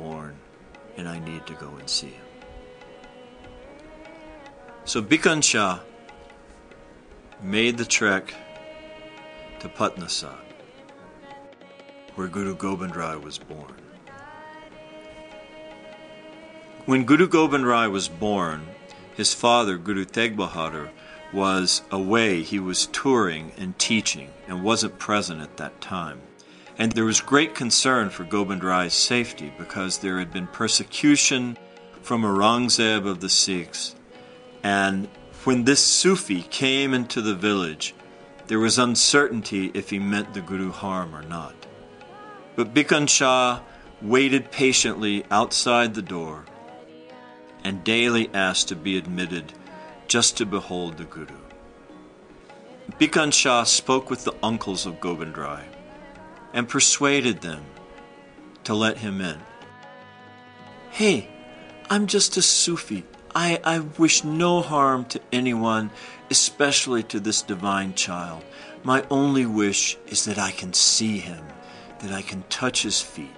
born, and I need to go and see him. So Bhikan Shah made the trek to Patna Sahib, where Guru Gobind Rai was born. When Guru Gobind Rai was born, his father, Guru Tegh Bahadur, was away. He was touring and teaching and wasn't present at that time. And there was great concern for Gobind Rai's safety because there had been persecution from Aurangzeb of the Sikhs. And when this Sufi came into the village, there was uncertainty if he meant the Guru harm or not. But Bhikan Shah waited patiently outside the door and daily asked to be admitted just to behold the Guru. Bhikan Shah spoke with the uncles of Gobind Rai and persuaded them to let him in. Hey, I'm just a Sufi. I wish no harm to anyone, especially to this divine child. My only wish is that I can see him, that I can touch his feet.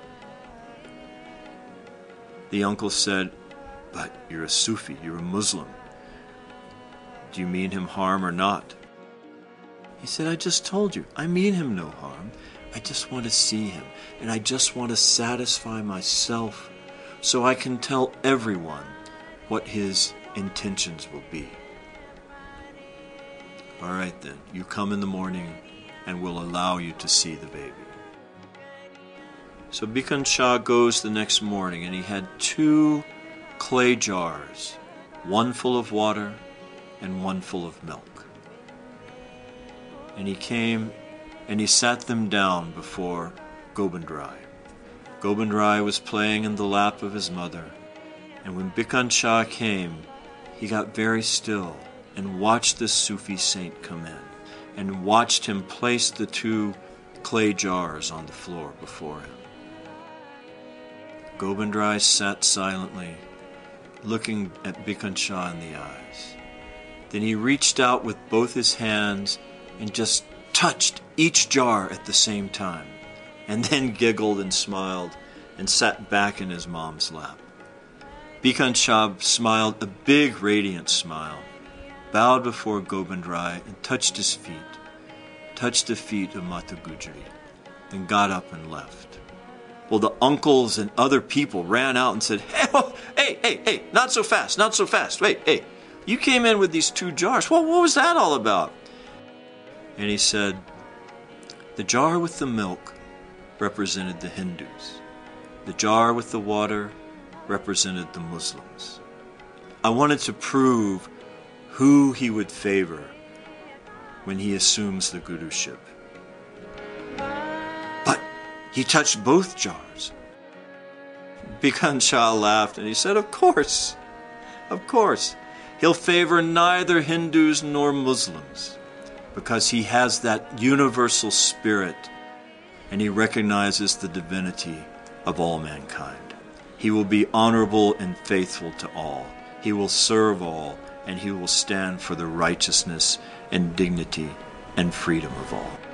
The uncle said, but you're a Sufi, you're a Muslim. Do you mean him harm or not? He said, I just told you, I mean him no harm. I just want to see him, and I just want to satisfy myself so I can tell everyone what his intentions will be. All right then, you come in the morning and we'll allow you to see the baby. So Bhikan Shah goes the next morning and he had 2 clay jars, one full of water and one full of milk. And he came and he sat them down before Gobind Rai. Gobind Rai was playing in the lap of his mother, and when Bhikan Shah came, he got very still and watched the Sufi saint come in and watched him place the 2 clay jars on the floor before him. Gobind Rai sat silently, looking at Bhikan Shah in the eyes. Then he reached out with both his hands and just touched each jar at the same time, and then giggled and smiled and sat back in his mom's lap. Bhikan Shah smiled a big radiant smile, bowed before Gobind Rai and touched his feet, touched the feet of Mata Gujari, then got up and left. Well, the uncles and other people ran out and said, hey, not so fast, not so fast. Wait, hey, you came in with these 2 jars. What was that all about? And he said, the jar with the milk represented the Hindus. The jar with the water represented the Muslims. I wanted to prove who he would favor when he assumes the guruship. But he touched both jars. Bhikan Shah laughed and he said, of course. He'll favor neither Hindus nor Muslims because he has that universal spirit and he recognizes the divinity of all mankind. He will be honorable and faithful to all. He will serve all, and he will stand for the righteousness and dignity and freedom of all.